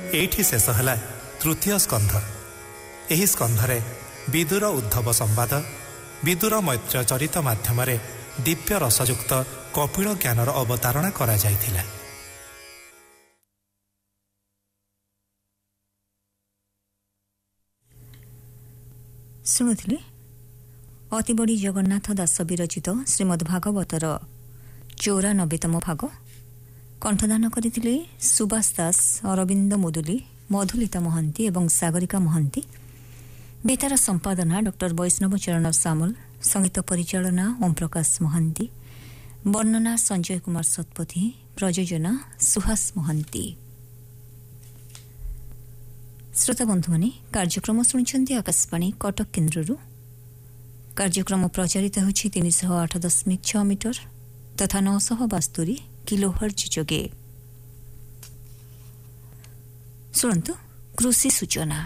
ଏଇଠି ଶେଷ ହେଲା ତୃତୀୟ ସ୍କନ୍ଧ। ଏହି ସ୍କନ୍ଧରେ ବିଦୁର ଉଦ୍ଧବ ସମ୍ବାଦ, ବିଦୁର ମୈତ୍ର ଚରିତ ମାଧ୍ୟମରେ ଦିବ୍ୟ ରସଯୁକ୍ତ କପିଳ ଜ୍ଞାନର ଅବତାରଣା କରାଯାଇଥିଲା। ଶୁଣୁଥିଲେ ଅତିବଡ଼ି ଜଗନ୍ନାଥ ଦାସ ବିରଚିତ ଶ୍ରୀମଦ୍ ଭାଗବତର 94ତମ ଭାଗ। କଣ୍ଠଦାନ କରିଥିଲେ ସୁବାସ ଦାସ, ଅରବିନ୍ଦ ମୁଦୁଲି, ମଧୁଲିତା ମହାନ୍ତି ଏବଂ ସାଗରିକା ମହାନ୍ତି। ବେତାର ସମ୍ପାଦନା ଡକ୍ଟର ବୈଷ୍ଣବ ଚରଣ ସାମଲ, ସଙ୍ଗୀତ ପରିଚାଳନା ଓମ୍ ପ୍ରକାଶ ମହାନ୍ତି, ବର୍ଣ୍ଣନା ସଞ୍ଜୟ କୁମାର ଶତପଥୀ, ପ୍ରଯୋଜନା ସୁହାସ ମହାନ୍ତି। ଶ୍ରୋତାବନ୍ଧୁମାନେ, କାର୍ଯ୍ୟକ୍ରମ ଶୁଣିଛନ୍ତି ଆକାଶବାଣୀ କଟକ କେନ୍ଦ୍ରରୁ। କାର୍ଯ୍ୟକ୍ରମ ପ୍ରଚାରିତ ହେଉଛି 308.6 ମିଟର ତଥା 972 କିଲୋହର୍ଜ ଯୋଗେ। ଶୁଣନ୍ତୁ କୃଷି ସୂଚନା।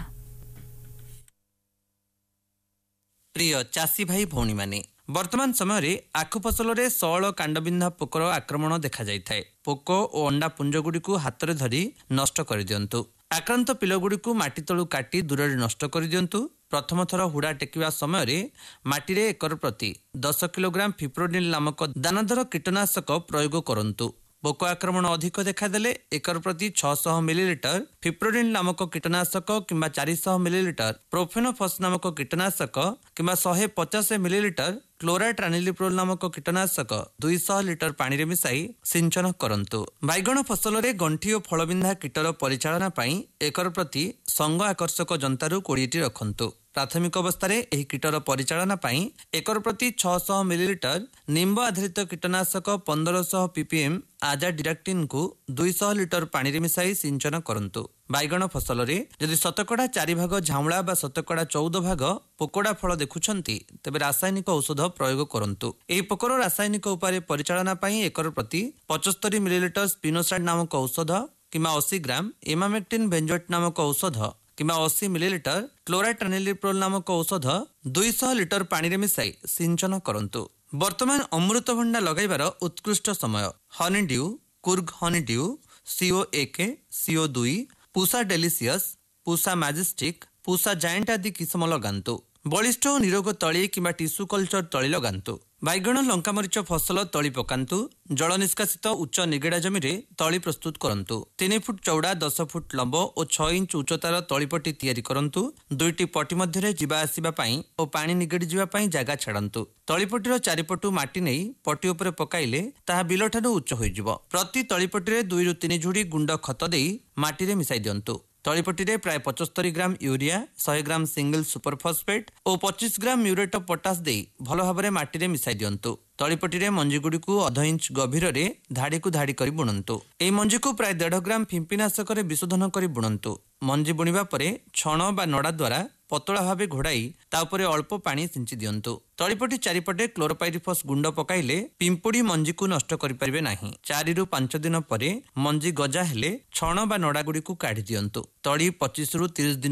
ପ୍ରିୟ ଚାଷୀ ଭାଇ ଭଉଣୀମାନେ, ବର୍ତ୍ତମାନ ସମୟରେ ଆଖୁ ଫସଲରେ ସଅଳ କାଣ୍ଡବିନ୍ଧା ପୋକର ଆକ୍ରମଣ ଦେଖାଯାଇଥାଏ। ପୋକ ଓ ଅଣ୍ଡା ପୁଞ୍ଜଗୁଡ଼ିକୁ ହାତରେ ଧରି ନଷ୍ଟ କରିଦିଅନ୍ତୁ। ଆକ୍ରାନ୍ତ ପିଲଗୁଡ଼ିକୁ ମାଟି ତଳୁ କାଟି ଦୂରରେ ନଷ୍ଟ କରିଦିଅନ୍ତୁ। ପ୍ରଥମ ଥର ହୁଡ଼ା ଟେକିବା ସମୟରେ ମାଟିରେ ଏକର ପ୍ରତି 10 କିଲୋଗ୍ରାମ ଫିପ୍ରୋନିଲ୍ ନାମକ ଦାନାଦାର କୀଟନାଶକ ପ୍ରୟୋଗ କରନ୍ତୁ। ପୋକ ଆକ୍ରମଣ ଅଧିକ ଦେଖାଦେଲେ ଏକର ପ୍ରତି 600 ମିଲିଲିଟର ଫିପ୍ରୋନିଲ୍ ନାମକ କୀଟନାଶକ କିମ୍ବା 400 ମିଲିଲିଟର ପ୍ରୋଫେନୋଫସ୍ ନାମକ କୀଟନାଶକ କିମ୍ବା 150 ମିଲିଲିଟର କ୍ଲୋରାଟ୍ରାନିଲିପ୍ରୋଲ୍ ନାମକ କୀଟନାଶକ 200 ଲିଟର ପାଣିରେ ମିଶାଇ ସିଞ୍ଚନ କରନ୍ତୁ। ବାଇଗଣ ଫସଲରେ ଗଣ୍ଠି ଓ ଫଳବିନ୍ଧା କୀଟର ପରିଚାଳନା ପାଇଁ ଏକର ପ୍ରତି ସଙ୍ଗ ଆକର୍ଷକ ଜନ୍ତାରୁ 20ଟି ରଖନ୍ତୁ। ପ୍ରାଥମିକ ଅବସ୍ଥାରେ ଏହି କୀଟର ପରିଚାଳନା ପାଇଁ ଏକର ପ୍ରତି 600 ମିଲିଲିଟର ନିମ୍ବ ଆଧାରିତ କୀଟନାଶକ 1500 ppm ଆଜାଡିରାକ୍ଟିନ୍କୁ 200 ଲିଟର ପାଣିରେ ମିଶାଇ ସିଞ୍ଚନ କରନ୍ତୁ। ବାଇଗଣ ଫସଲରେ ଯଦି ଶତକଡ଼ା 4 ଭାଗ ଝାଉଁଳା ବା ଶତକଡ଼ା 14 ଭାଗ ପୋକଡ଼ା ଫଳ ଦେଖୁଛନ୍ତି, ତେବେ ରାସାୟନିକ ଔଷଧ ପ୍ରୟୋଗ କରନ୍ତୁ। ଏହି ପୋକର ରାସାୟନିକ ଉପାୟରେ ପରିଚାଳନା ପାଇଁ ଏକର ପ୍ରତି 75 ମିଲିଲିଟର ସ୍ପିନୋସାଇଡ୍ ନାମକ ଔଷଧ କିମ୍ବା 80 ଗ୍ରାମ ଇମାମେକ୍ଟିନ୍ ବେଞ୍ଜୋଏଟ୍ ନାମକ ଔଷଧ କିମ୍ବା 80 ମିଲିଲିଟର କ୍ଲୋରାଟ୍ରାନିଲିପ୍ରୋଲ୍ ନାମକ ଔଷଧ 200 ଲିଟର ପାଣିରେ ମିଶାଇ ସିଞ୍ଚନ କରନ୍ତୁ। ବର୍ତ୍ତମାନ ଅମୃତଭଣ୍ଡା ଲଗାଇବାର ଉତ୍କୃଷ୍ଟ ସମୟ। ହନିଡ୍ୟୁ, Coorg ହନିଡ୍ୟୁ, CO1, CO2, Pusa delicious, Pusa majestic, Pusa giant ଆଦି କିସମ ଲଗାନ୍ତୁ। ବଳିଷ୍ଠ ଓ ନିରୋଗ ତଳି କିମ୍ବା ଟିସ୍ୟୁ କଲଚର ତଳି ଲଗାନ୍ତୁ। ବାଇଗଣ ଲଙ୍କାମରିଚ ଫସଲ ତଳି ପକାନ୍ତୁ। ଜଳ ନିଷ୍କାସିତ ଉଚ୍ଚ ନିଗେଡ଼ା ଜମିରେ ତଳି ପ୍ରସ୍ତୁତ କରନ୍ତୁ। 3 ଫୁଟ ଚଉଡ଼ା, 10 ଫୁଟ ଲମ୍ବ ଓ 6 ଇଞ୍ଚ ଉଚ୍ଚତାର ତଳିପଟି ତିଆରି କରନ୍ତୁ। 2ଟି ପଟି ମଧ୍ୟରେ ଯିବା ଆସିବା ପାଇଁ ଓ ପାଣି ନିଗେଡ଼ି ଯିବା ପାଇଁ ଜାଗା ଛାଡ଼ନ୍ତୁ। ତଳିପଟିର ଚାରିପଟୁ ମାଟି ନେଇ ପଟି ଉପରେ ପକାଇଲେ ତାହା ବିଲଠାରୁ ଉଚ୍ଚ ହୋଇଯିବ। ପ୍ରତି ତଳିପଟିରେ 2ରୁ 3 ଝୁଡ଼ି ଗୁଣ୍ଡ ଖତ ଦେଇ ମାଟିରେ ମିଶାଇ ଦିଅନ୍ତୁ। ତଳିପଟିରେ ପ୍ରାୟ 75 ଗ୍ରାମ urea, 100 gram single super phosphate O 25 gram muriate of potash ଦେଇ ଭଲ ଭାବରେ ମାଟିରେ ମିଶାଇ ଦିଅନ୍ତୁ। ତଳିପଟିରେ ମଞ୍ଜିଗୁଡ଼ିକୁ 1/2 ଇଞ୍ଚ ଗଭୀରରେ ଧାଡ଼ିକୁ ଧାଡ଼ି କରି ବୁଣନ୍ତୁ। ଏହି ମଞ୍ଜିକୁ ପ୍ରାୟ 1.5 ଗ୍ରାମ ଫିମ୍ପିନାଶକରେ ବିଶୋଧନ କରି ବୁଣନ୍ତୁ। ମଞ୍ଜି ବୁଣିବା ପରେ ଛଣ ବା ନଡ଼ା ଦ୍ୱାରା ପତଳା ଭାବେ ଘୋଡ଼ାଇ ତା ଉପରେ ଅଳ୍ପ ପାଣି ସିଞ୍ଚି ଦିଅନ୍ତୁ। ତଳିପଟି ଚାରିପଟେ କ୍ଲୋରୋପାଇରିଫସ୍ ଗୁଣ୍ଡ ପକାଇଲେ ପିମ୍ପୁଡ଼ି ମଞ୍ଜିକୁ ନଷ୍ଟ କରିପାରିବେ ନାହିଁ। 4ରୁ 5 ଦିନ ପରେ ମଞ୍ଜି ଗଜା ହେଲେ ଛଣ ବା ନଡ଼ାଗୁଡ଼ିକୁ କାଢ଼ି ଦିଅନ୍ତୁ। ତଳି 25ରୁ 30 ଦିନ